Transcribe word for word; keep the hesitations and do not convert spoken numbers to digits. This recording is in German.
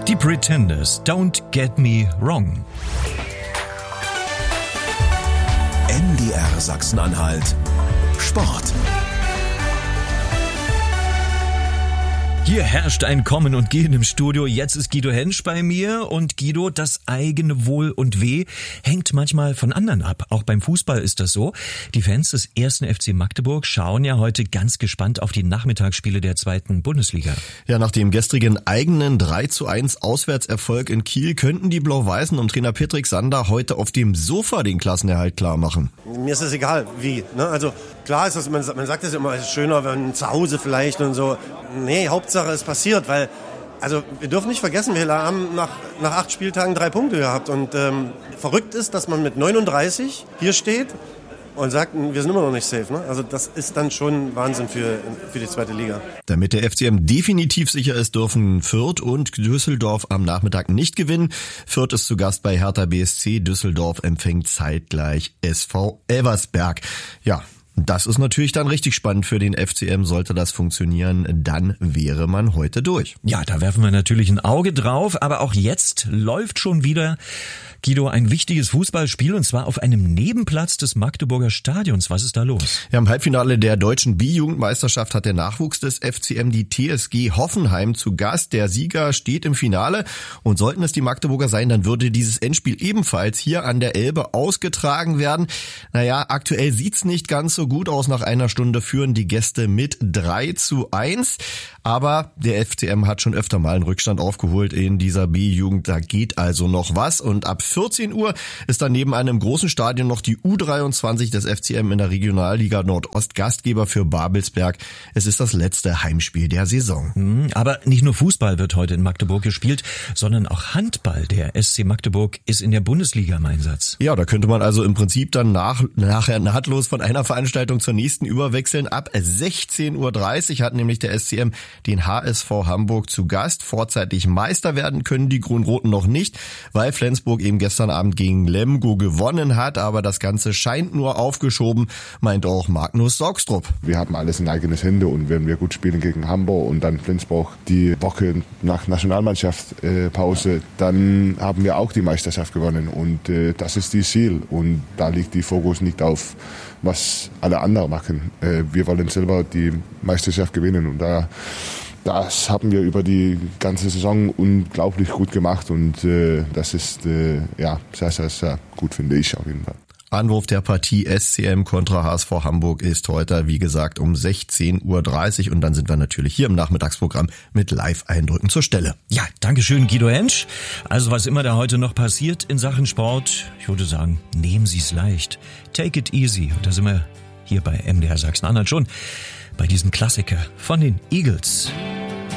Die Pretenders, Don't Get Me Wrong. M D R Sachsen-Anhalt Sport. Hier herrscht ein Kommen und Gehen im Studio. Jetzt ist Guido Hensch bei mir. Und Guido, das eigene Wohl und Weh hängt manchmal von anderen ab. Auch beim Fußball ist das so. Die Fans des ersten F C Magdeburg schauen ja heute ganz gespannt auf die Nachmittagsspiele der zweiten Bundesliga. Ja, nach dem gestrigen eigenen drei zu eins Auswärtserfolg in Kiel könnten die Blau-Weißen um Trainer Patrick Sander heute auf dem Sofa den Klassenerhalt klar machen. Mir ist es egal, wie. Ne? Also klar ist das, man, man sagt es immer, es ist schöner, wenn zu Hause vielleicht und so. Nee, Hauptsache es passiert, weil, also wir dürfen nicht vergessen, wir haben nach, nach acht Spieltagen drei Punkte gehabt und ähm, verrückt ist, dass man mit neununddreißig hier steht und sagt, wir sind immer noch nicht safe. Ne? Also das ist dann schon Wahnsinn für, für die zweite Liga. Damit der F C M definitiv sicher ist, dürfen Fürth und Düsseldorf am Nachmittag nicht gewinnen. Fürth ist zu Gast bei Hertha B S C, Düsseldorf empfängt zeitgleich S V Elversberg. Ja, das ist natürlich dann richtig spannend für den F C M. Sollte das funktionieren, dann wäre man heute durch. Ja, da werfen wir natürlich ein Auge drauf, aber auch jetzt läuft schon wieder, Guido, ein wichtiges Fußballspiel, und zwar auf einem Nebenplatz des Magdeburger Stadions. Was ist da los? Ja, im Halbfinale der deutschen B-Jugendmeisterschaft hat der Nachwuchs des F C M die T S G Hoffenheim zu Gast. Der Sieger steht im Finale, und sollten es die Magdeburger sein, dann würde dieses Endspiel ebenfalls hier an der Elbe ausgetragen werden. Naja, aktuell sieht's nicht ganz so gut aus. Nach einer Stunde führen die Gäste mit drei zu eins. Aber der F C M hat schon öfter mal einen Rückstand aufgeholt in dieser B-Jugend. Da geht also noch was. Und ab vierzehn Uhr ist dann neben einem großen Stadion noch die U dreiundzwanzig des F C M in der Regionalliga Nordost Gastgeber für Babelsberg. Es ist das letzte Heimspiel der Saison. Aber nicht nur Fußball wird heute in Magdeburg gespielt, sondern auch Handball. Der S C Magdeburg ist in der Bundesliga im Einsatz. Ja, da könnte man also im Prinzip dann nach, nachher nahtlos von einer Veranstaltung zur nächsten überwechseln. Ab sechzehn Uhr dreißig hat nämlich der S C M den H S V Hamburg zu Gast. Vorzeitig Meister werden können die Grün-Roten noch nicht, weil Flensburg eben gestern Abend gegen Lemgo gewonnen hat. Aber das Ganze scheint nur aufgeschoben, meint auch Magnus Saugstrup. Wir haben alles in eigenes Hände, und wenn wir gut spielen gegen Hamburg und dann Flensburg die Woche nach Nationalmannschaftspause, dann haben wir auch die Meisterschaft gewonnen, und äh, das ist das Ziel, und da liegt die Fokus nicht auf, was alle anderen machen. Äh, wir wollen selber die Meisterschaft gewinnen, und da Das haben wir über die ganze Saison unglaublich gut gemacht, und äh, das ist äh, ja sehr, sehr, sehr gut, finde ich auf jeden Fall. Anwurf der Partie S C M kontra H S V Hamburg ist heute, wie gesagt, um sechzehn Uhr dreißig, und dann sind wir natürlich hier im Nachmittagsprogramm mit Live-Eindrücken zur Stelle. Ja, Dankeschön, Guido Hensch. Also was immer da heute noch passiert in Sachen Sport, ich würde sagen, nehmen Sie es leicht. Take it easy. Und da sind wir hier bei M D R Sachsen-Anhalt schon bei diesem Klassiker von den Eagles.